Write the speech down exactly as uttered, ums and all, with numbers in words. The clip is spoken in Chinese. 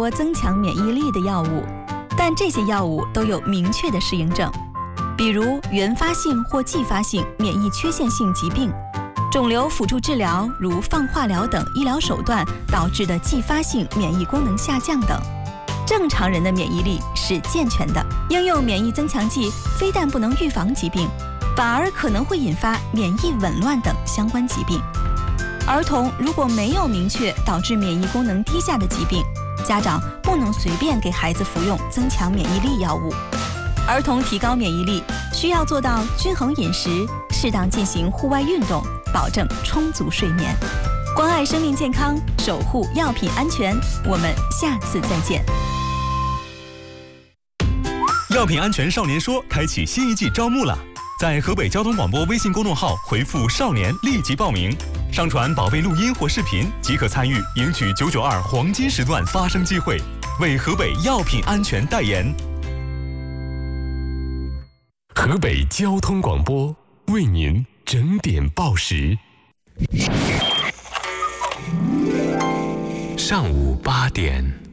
多增强免疫力的药物，但这些药物都有明确的适应症，比如原发性或继发性免疫缺陷性疾病、肿瘤辅助治疗如放化疗等医疗手段导致的继发性免疫功能下降等。正常人的免疫力是健全的，应用免疫增强剂非但不能预防疾病，反而可能会引发免疫紊乱等相关疾病。儿童如果没有明确导致免疫功能低下的疾病，家长不能随便给孩子服用增强免疫力药物。儿童提高免疫力需要做到均衡饮食，适当进行户外运动，保证充足睡眠。关爱生命健康，守护药品安全。我们下次再见。 药品安全少年说开启新一季招募了，在河北交通广播微信公众号回复少年立即报名，上传宝贝录音或视频即可参与赢取九九二黄金时段发声机会，为河北药品安全代言。 河北交通广播为您整点报时。上午八点。